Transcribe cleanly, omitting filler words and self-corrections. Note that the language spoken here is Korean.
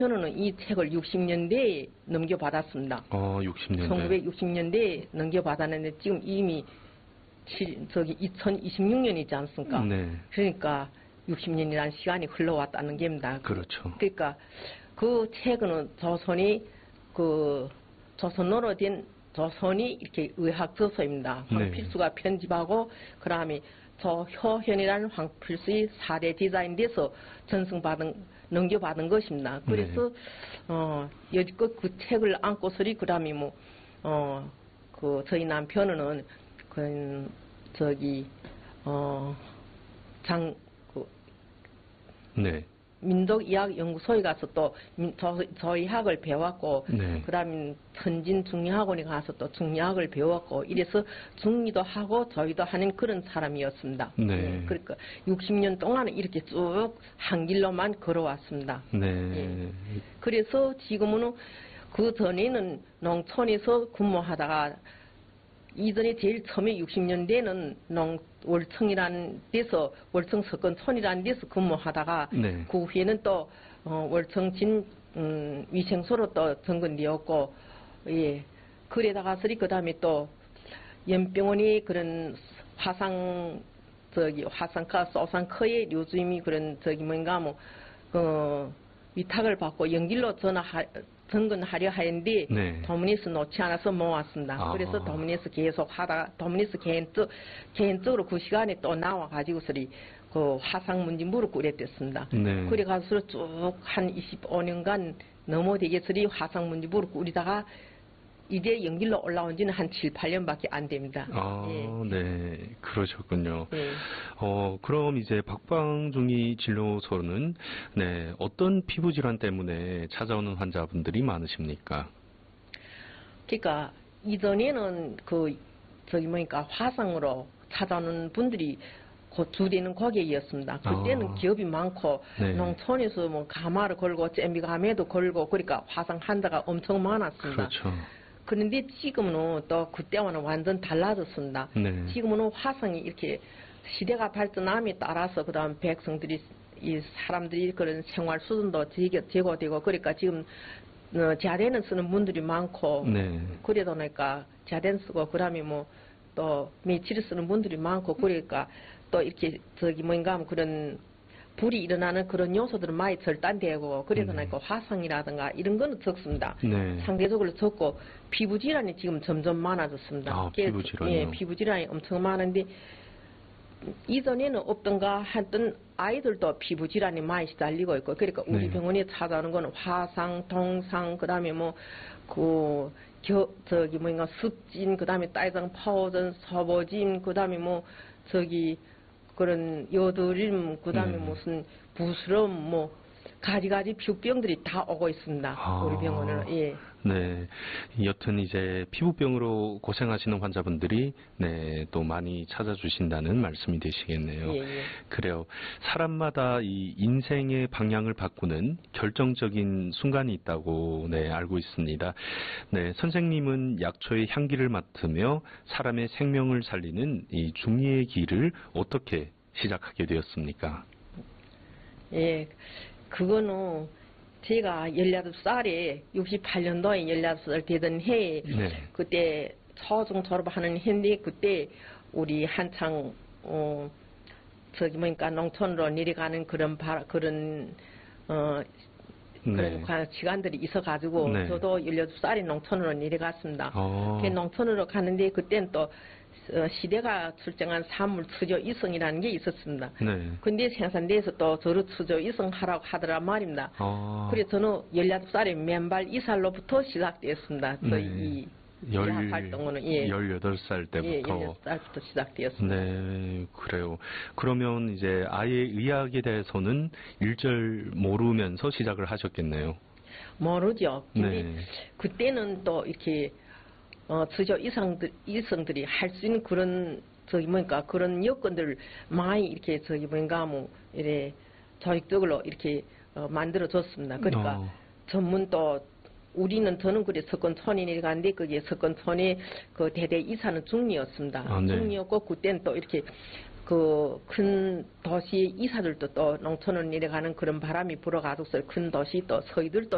저는 이 책을 60년대에 넘겨받았습니다. 60년대. 1960년대에 넘겨받았는데 지금 이미 2026년이지 않습니까? 네. 그러니까 60년이라는 시간이 흘러왔다는 겁니다. 그렇죠. 그러니까 그 책은 조선어로 된 조선이 이렇게 의학 저서입니다. 황필수가 편집하고 그다음에 저효현이라는 황필수의 사례 디자인돼서 넘겨받은 것입니다. 그래서 여지껏 그 책을 안고서리 그다음에 저희 남편은 네. 민족의학연구소에 가서 또 저희 학을 배웠고, 네. 그 다음에 천진 중리학원에 가서 또 중리학을 배웠고, 이래서 중리도 하고 저희도 하는 그런 사람이었습니다. 네. 예, 그러니까 60년 동안은 이렇게 쭉 한 길로만 걸어왔습니다. 네. 예. 그래서 지금은 그 전에는 농촌에서 근무하다가 이전에 제일 처음에 60년대에는 월청이라는 데서 월청 석건촌이라는 데서 근무하다가 네. 그 후에는 또 월청 위생소로 또 전근되었고 예 그러다가서리 그 다음에 또 연병원이 그런 화상科 소상科의 요즘이 그런 위탁을 받고 연길로 전근하려 하는데 네. 도문에서 놓지 않아서 모았습니다. 그래서 도문에서 계속 하다가 도문에서 개인적으로 그 시간에 또 나와가지고서리 그 화상 문제 물고 그랬댔습니다. 네. 그래가지고 쭉 한 25년간 넘어 되겠으리 화상 문제 물고 우리다가 이제 연길로 올라온 지는 한 7, 8년밖에 안 됩니다. 예. 네. 그러셨군요. 예. 그럼 이제 박방중이 진료소는 네, 어떤 피부 질환 때문에 찾아오는 환자분들이 많으십니까? 그러니까 이전에는 화상으로 찾아오는 분들이 주되는 고객이었습니다. 그때는 기업이 많고 네. 농촌에서 가마를 걸고 잼비감에도 걸고 그러니까 화상 환자가 엄청 많았습니다. 그렇죠. 그런데 지금은 또 그때와는 완전 달라졌습니다. 네. 지금은 화상이 이렇게 시대가 발전함에 따라서 그다음 이 사람들이 그런 생활 수준도 제고되고 그러니까 지금 자대는 쓰는 분들이 많고 네. 그러다 보니까 자대는 쓰고 그다음에 또 매치를 쓰는 분들이 많고 그러니까 또 이렇게 그런 불이 일어나는 그런 요소들은 많이 절단되고 그래서 보니까 화상이라든가 이런 거는 적습니다. 네. 상대적으로 적고 피부 질환이 지금 점점 많아졌습니다. 피부 질환이요? 예, 피부 질환이 엄청 많은데 이전에는 없던가 하던 아이들도 피부 질환이 많이 시달리고 있고 그러니까 우리 네. 병원에 찾아오는 거는 화상, 동상, 그다음에 습진, 그다음에 딸장 파워전, 서보진, 그다음에 그런 여드름, 그다음에 무슨 부스럼, 가지가지 피부병들이 다 오고 있습니다. 우리 병원은. 예. 네. 여튼 이제 피부병으로 고생하시는 환자분들이 네, 또 많이 찾아주신다는 말씀이 되시겠네요. 예. 그래요. 사람마다 이 인생의 방향을 바꾸는 결정적인 순간이 있다고 네, 알고 있습니다. 네, 선생님은 약초의 향기를 맡으며 사람의 생명을 살리는 이 중리의 길을 어떻게 시작하게 되었습니까? 예. 그거는 제가 18살에 68년도에 18살 되던 해에 네. 그때 초중 졸업하는 해인데 그때 우리 한창 농촌으로 내려가는 그런 시간들이 있어가지고 네. 저도 18살에 농촌으로 내려갔습니다. 그 농촌으로 가는데 그때는 또 시대가 출정한 사물 추조 이성이라는 게 있었습니다. 네. 근데 생산대에서 또 저를 추조 이성하라고 하더라 말입니다. 그래서 저는 18살에 맨발 이살로부터 시작되었습니다. 저희 이 의학 활동은 18살 때부터. 예, 18살부터 시작되었습니다. 네, 그래요. 그러면 이제 아예 의학에 대해서는 일절 모르면서 시작을 하셨겠네요. 모르죠. 근데 네. 그때는 또 이렇게 주저 이성들이 할 수 있는 그런 그런 여건들 많이 이렇게 이래 조직적으로 이렇게 만들어줬습니다. 그러니까 전문 또 저는 그래 석건촌이 내려갔는데 그게 석건촌의 그 대대 이사는 중리였습니다. 네. 중리였고 그때는 또 이렇게 큰 도시 이사들도 또 농촌으로 내려가는 그런 바람이 불어가지고서 큰 도시 또 서희들도